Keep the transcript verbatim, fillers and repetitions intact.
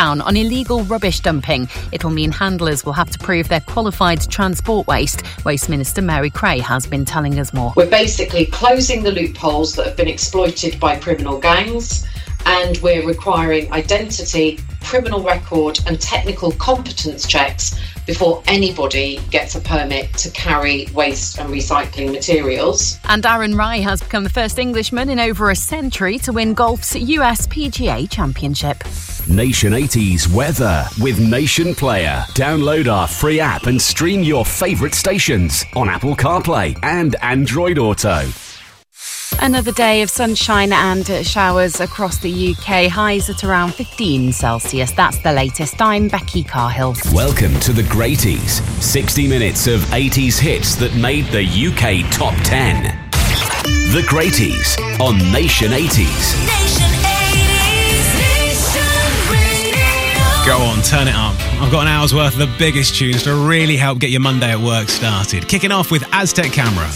crackdown on illegal rubbish dumping. It'll mean handlers will have to prove they're qualified to transport waste. Waste Minister Mary Creagh has been telling us more. We're basically closing the loopholes that have been exploited by criminal gangs, and we're requiring identity, criminal record and technical competence checks before anybody gets a permit to carry waste and recycling materials. And Aaron Rai has become the first Englishman in over a century to win golf's U S P G A Championship. Nation eighties weather with Nation Player. Download our free app and stream your favourite stations on Apple CarPlay and Android Auto. Another day of sunshine and showers across the U K. Highs at around fifteen Celsius. That's the latest. I'm Becky Carhill. Welcome to the Greaties. sixty minutes of eighties hits that made the U K top ten. The Greaties on Nation eighties. Nation eighties. Nation Radio. Go on, turn it up. I've got an hour's worth of the biggest tunes to really help get your Monday at work started. Kicking off with Aztec Camera.